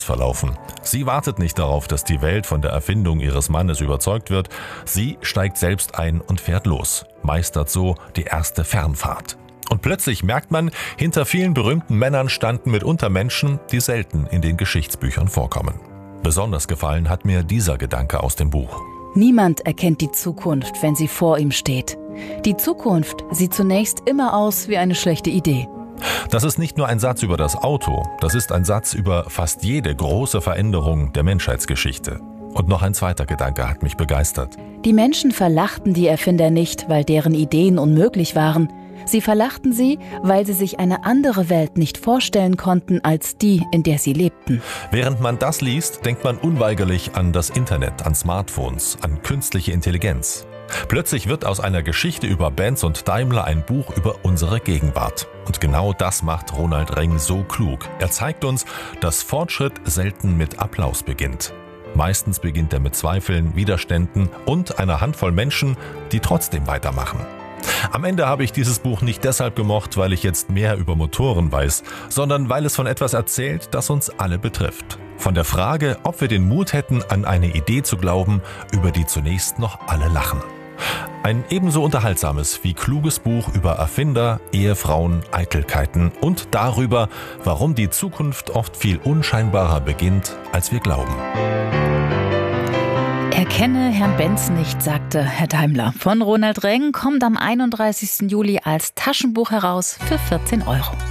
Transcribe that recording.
verlaufen. Sie wartet nicht darauf, dass die Welt von der Erfindung ihres Mannes überzeugt wird. Sie steigt selbst ein und fährt los, meistert so die erste Fernfahrt. Und plötzlich merkt man, hinter vielen berühmten Männern standen mitunter Menschen, die selten in den Geschichtsbüchern vorkommen. Besonders gefallen hat mir dieser Gedanke aus dem Buch. Niemand erkennt die Zukunft, wenn sie vor ihm steht. Die Zukunft sieht zunächst immer aus wie eine schlechte Idee. Das ist nicht nur ein Satz über das Auto, das ist ein Satz über fast jede große Veränderung der Menschheitsgeschichte. Und noch ein zweiter Gedanke hat mich begeistert. Die Menschen verlachten die Erfinder nicht, weil deren Ideen unmöglich waren. Sie verlachten sie, weil sie sich eine andere Welt nicht vorstellen konnten als die, in der sie lebten. Während man das liest, denkt man unweigerlich an das Internet, an Smartphones, an künstliche Intelligenz. Plötzlich wird aus einer Geschichte über Benz und Daimler ein Buch über unsere Gegenwart. Und genau das macht Ronald Reng so klug. Er zeigt uns, dass Fortschritt selten mit Applaus beginnt. Meistens beginnt er mit Zweifeln, Widerständen und einer Handvoll Menschen, die trotzdem weitermachen. Am Ende habe ich dieses Buch nicht deshalb gemocht, weil ich jetzt mehr über Motoren weiß, sondern weil es von etwas erzählt, das uns alle betrifft. Von der Frage, ob wir den Mut hätten, an eine Idee zu glauben, über die zunächst noch alle lachen. Ein ebenso unterhaltsames wie kluges Buch über Erfinder, Ehefrauen, Eitelkeiten und darüber, warum die Zukunft oft viel unscheinbarer beginnt, als wir glauben. Erkenne Herrn Benz nicht, sagte Herr Daimler. Von Ronald Reng kommt am 31. Juli als Taschenbuch heraus für 14 €.